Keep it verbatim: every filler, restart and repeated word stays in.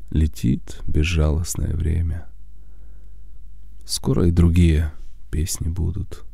Летит безжалостное время. Скоро и другие песни будут.